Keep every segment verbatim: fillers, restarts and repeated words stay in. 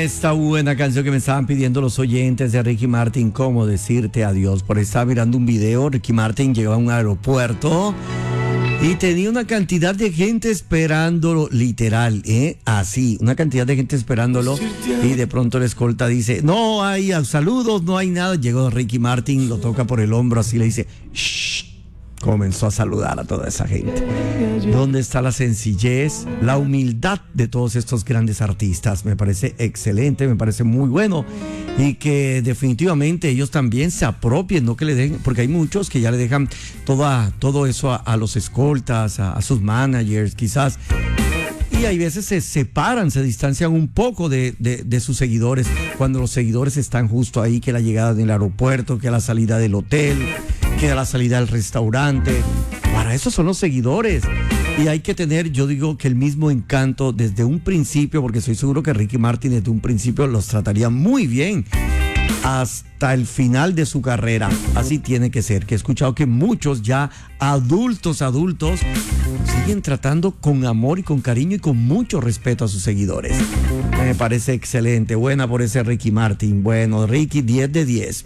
Esta buena canción que me estaban pidiendo los oyentes de Ricky Martin, ¿cómo decirte adiós? Por ahí estaba mirando un video, Ricky Martin llegó a un aeropuerto y tenía una cantidad de gente esperándolo, literal, ¿eh? Así, una cantidad de gente esperándolo y de pronto la escolta dice, no hay saludos, no hay nada. Llegó Ricky Martin, lo toca por el hombro, así le dice, shh. Comenzó a saludar a toda esa gente. ¿Dónde está la sencillez, la humildad de todos estos grandes artistas? Me parece excelente, me parece muy bueno. Y que definitivamente ellos también se apropien, no que le den, porque hay muchos que ya le dejan toda, todo eso a, a los escoltas, a, a sus managers, quizás. Y hay veces se separan, se distancian un poco de, de, de sus seguidores, cuando los seguidores están justo ahí, que la llegada del aeropuerto, que la salida del hotel, que la salida del restaurante. Para eso son los seguidores. Y hay que tener, yo digo, que el mismo encanto desde un principio, porque estoy seguro que Ricky Martin desde un principio los trataría muy bien hasta el final de su carrera. Así tiene que ser, que he escuchado que muchos ya adultos, adultos, siguen tratando con amor y con cariño y con mucho respeto a sus seguidores. Me parece excelente. Buena por ese Ricky Martin. Bueno, Ricky, diez de diez.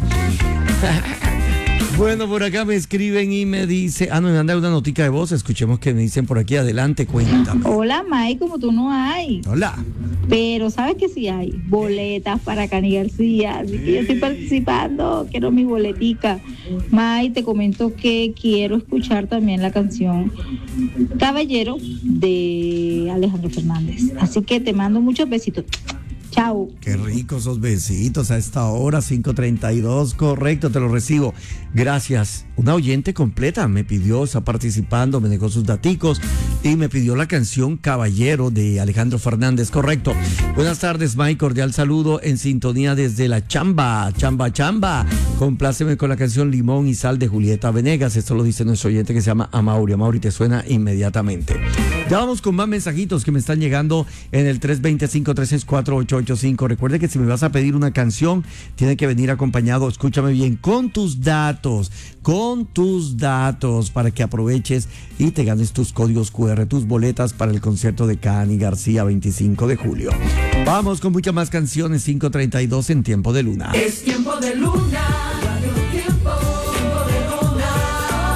Bueno, por acá me escriben y me dice, ah, no, me manda una notica de voz, escuchemos que me dicen por aquí, adelante, cuéntame. Hola, Mike, como tú no hay. Hola. Pero ¿sabes que sí hay? Boletas para Cani García, así que yo estoy participando, quiero mi boletica. Mike, te comento que quiero escuchar también la canción Caballero de Alejandro Fernández, así que te mando muchos besitos. Chao. Qué rico esos besitos a esta hora, cinco treinta y dos, correcto, te lo recibo. Gracias. Una oyente completa me pidió, está participando, me dejó sus daticos y me pidió la canción Caballero de Alejandro Fernández, correcto. Buenas tardes, Mike, cordial saludo en sintonía desde la chamba, chamba, chamba. Compláceme con la canción Limón y Sal de Julieta Venegas. Esto lo dice nuestro oyente que se llama Amaury. Amaury, te suena inmediatamente. Ya vamos con más mensajitos que me están llegando en el tres dos cero, cinco tres seis, cuatro ocho ocho cinco. Recuerde que si me vas a pedir una canción, tiene que venir acompañado, escúchame bien, con tus datos, con tus datos, para que aproveches y te ganes tus códigos cu erre, tus boletas para el concierto de Cani García veinticinco de julio. Vamos con muchas más canciones, cinco treinta y dos en Tiempo de Luna. Es Tiempo de Luna. Radio Tiempo. Tiempo de Luna.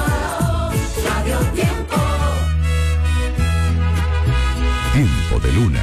Radio Tiempo. Tiempo de Luna.